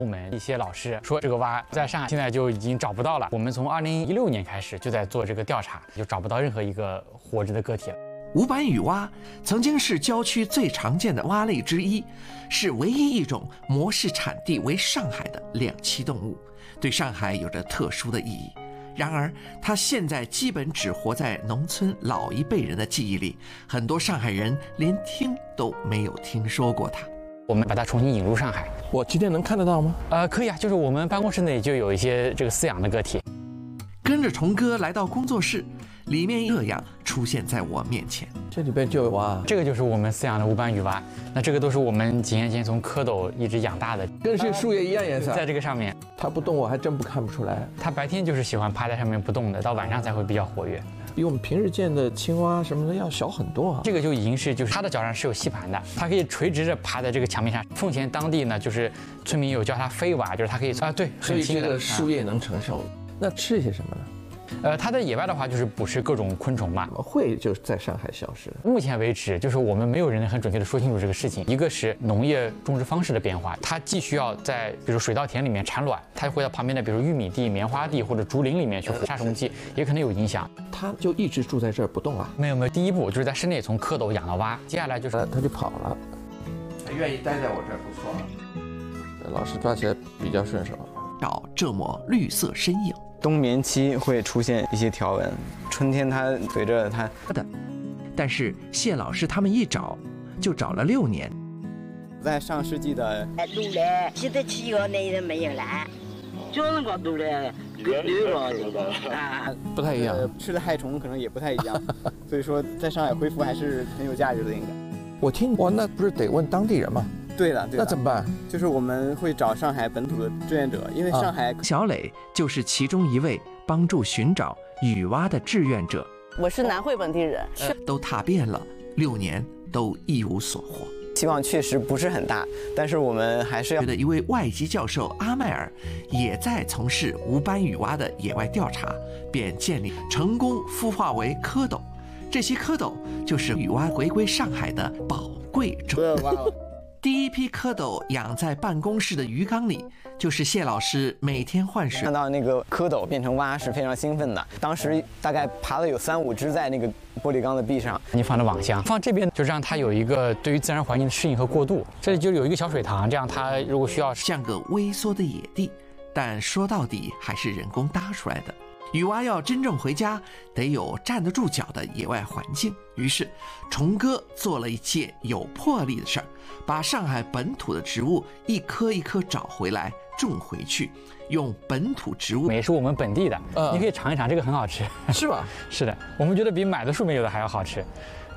我们一些老师说，这个蛙在上海现在就已经找不到了。我们从2016年开始就在做这个调查，就找不到任何一个活着的个体了。 无斑羽蛙曾经是郊区最常见的蛙类之一，是唯一一种模式产地为上海的两栖动物，对上海有着特殊的意义。然而，它现在基本只活在农村老一辈人的记忆里，很多上海人连听都没有听说过它。 我们把它重新引入上海。 我今天能看得到吗？ 可以啊，就是我们办公室内就有一些这个饲养的个体。 跟着虫哥来到工作室，里面这样出现在我面前。 这里边就有蛙， 这个就是我们饲养的无斑羽蛙。那这个都是我们几年前从蝌蚪一直养大的， 跟这树叶一样颜色。 在这个上面， 它不动，我还真看不出来。 它白天就是喜欢趴在上面不动的，到晚上才会比较活跃。 比我们平时见的青蛙什么的要小很多啊。 这个就已经是就是它的脚上是有吸盘的，它可以垂直着趴在这个墙面上。奉贤当地呢，就是村民有叫它飞蛙，就是它可以对， 所以这个树叶能承受。那吃些什么呢？ 它在野外的话就是捕食各种昆虫嘛。 会就是在上海消失。 目前为止，就是我们没有人能很准确的说清楚这个事情。一个是农业种植方式的变化，它既需要在比如水稻田里面产卵，它会到旁边的比如玉米地、棉花地或者竹林里面去杀虫剂，也可能有影响。 它就一直住在这儿不动啊？ 没有，第一步就是在室内从蝌蚪养到蛙，接下来就是它就跑了。 它愿意待在我这儿不错。 老师抓起来比较顺手。 找这抹绿色身影。 冬眠期会出现一些条纹，春天它随着它的，但是谢老师他们一找就找了6年。 在上世纪的卤的，记得起个那人没有来，就是个卤的，绿了这个啊， 不太一样。 吃的害虫可能也不太一样，所以说在上海恢复还是很有价值的，应该。 我听哇，那不是得问当地人吗？ 对的， 那怎么办？ 就是我们会找上海本土的志愿者，因为上海小磊就是其中一位帮助寻找羽蛙的志愿者。 我是南汇本地人， 都踏遍了6年，都一无所获。 希望确实不是很大，但是我们还是要。 的一位外籍教授阿迈尔也在从事无斑羽蛙的野外调查，便建立成功孵化为蝌蚪。这些蝌蚪就是羽蛙回归上海的宝贵种。第一批蝌蚪养在办公室的鱼缸里，就是谢老师每天换水。 看到那个蝌蚪变成蛙是非常兴奋的，当时大概爬了有3、5只在那个玻璃缸的壁上。 你放着网箱，放这边就是让它有一个对于自然环境的适应和过渡。这里就有一个小水塘，这样它如果需要像个微缩的野地，但说到底还是人工搭出来的。羽蛙要真正回家，得有站得住脚的野外环境。于是，虫哥做了一件有魄力的事儿，把上海本土的植物一棵一棵找回来，种回去，用本土植物， 也是我们本地的，你可以尝一尝，这个很好吃。 是吧？ 是的，我们觉得比买的树莓有的还要好吃。